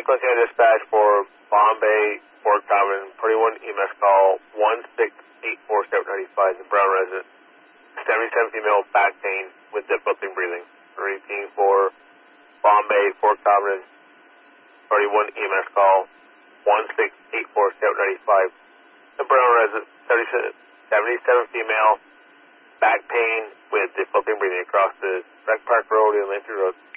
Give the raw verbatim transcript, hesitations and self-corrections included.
Quincy Dispatch for Bombay, Fort Common, Party one E M S call one six eight four seven nine five, the Brown resident. seventy-seven female, back pain with difficulty breathing. Repeating for Bombay, Fort Common, Party one E M S call one six eight four seven nine five, the Brown resident. seventy-seven female, back pain with difficulty breathing across the Rec Park Road and Lincoln Road.